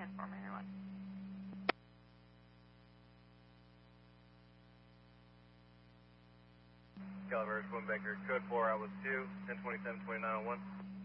Transformer here, 1. Caliber, Twin Baker, code 4, outlet 2, 1027, 2901.